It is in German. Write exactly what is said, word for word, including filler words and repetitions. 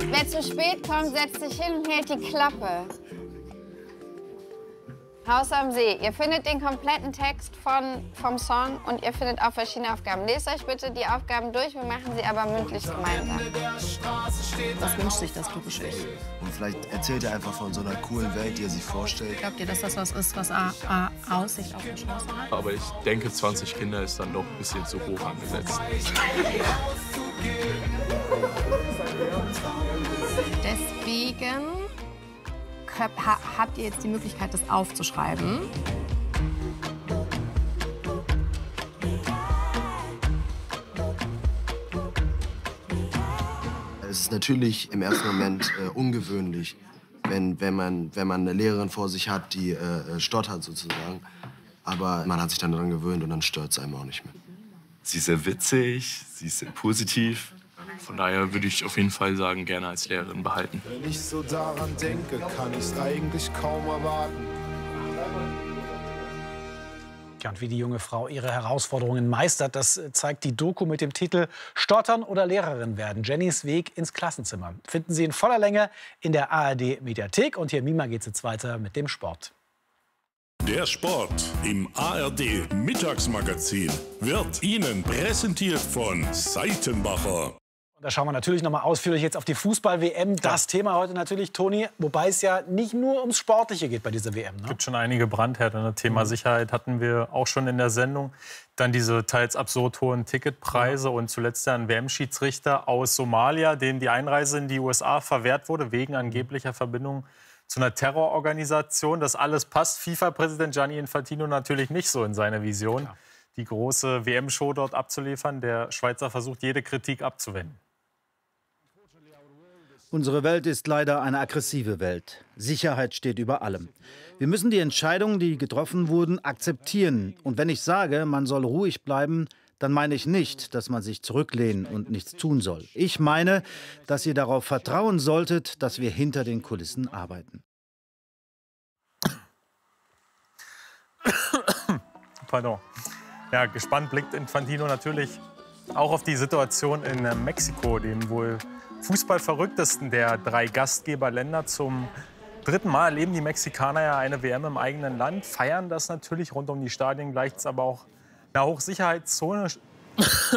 Wer zu spät kommt, setzt sich hin und hält die Klappe. Haus am See. Ihr findet den kompletten Text von, vom Song und ihr findet auch verschiedene Aufgaben. Lest euch bitte die Aufgaben durch, wir machen sie aber mündlich gemeinsam. Was wünscht sich das typische Ich? Und vielleicht erzählt er einfach von so einer coolen Welt, die er sich vorstellt. Glaubt ihr, dass das was ist, was A, A, Aussicht auf eine Chance hat? Aber ich denke, zwanzig Kinder ist dann doch ein bisschen zu hoch angesetzt. Deswegen habt ihr jetzt die Möglichkeit, das aufzuschreiben. Es ist natürlich im ersten Moment äh, ungewöhnlich, wenn, wenn, man, wenn man eine Lehrerin vor sich hat, die äh, stottert sozusagen. Aber man hat sich dann daran gewöhnt und dann stört es einem auch nicht mehr. Sie ist sehr witzig, sie ist sehr positiv. Von daher würde ich auf jeden Fall sagen, gerne als Lehrerin behalten. Wenn ich so daran denke, kann ich es eigentlich kaum erwarten. Ja, und wie die junge Frau ihre Herausforderungen meistert, das zeigt die Doku mit dem Titel Stottern oder Lehrerin werden. Jennys Weg ins Klassenzimmer. Finden Sie in voller Länge in der A R D-Mediathek. Und hier, Mima, geht's jetzt weiter mit dem Sport. Der Sport im A R D-Mittagsmagazin wird Ihnen präsentiert von Seitenbacher. Da schauen wir natürlich noch mal ausführlich jetzt auf die Fußball-W M. Das Thema heute natürlich, Toni, wobei es ja nicht nur ums Sportliche geht bei dieser W M. Ne? Es gibt schon einige Brandherde. Das Thema Sicherheit hatten wir auch schon in der Sendung. Dann diese teils absurd hohen Ticketpreise ja. und zuletzt ein W M-Schiedsrichter aus Somalia, dem die Einreise in die U S A verwehrt wurde, wegen angeblicher Verbindung zu einer Terrororganisation. Das alles passt FIFA-Präsident Gianni Infantino natürlich nicht so in seine Vision, ja. die große W M-Show dort abzuliefern. Der Schweizer versucht, jede Kritik abzuwenden. Unsere Welt ist leider eine aggressive Welt. Sicherheit steht über allem. Wir müssen die Entscheidungen, die getroffen wurden, akzeptieren. Und wenn ich sage, man soll ruhig bleiben, dann meine ich nicht, dass man sich zurücklehnen und nichts tun soll. Ich meine, dass ihr darauf vertrauen solltet, dass wir hinter den Kulissen arbeiten. Pardon. Ja, gespannt blickt Infantino natürlich auch auf die Situation in Mexiko, dem wohl Fußballverrücktesten der drei Gastgeberländer. Zum dritten Mal erleben die Mexikaner ja eine W M im eigenen Land, feiern das natürlich rund um die Stadien, gleicht es aber auch einer Hochsicherheitszone.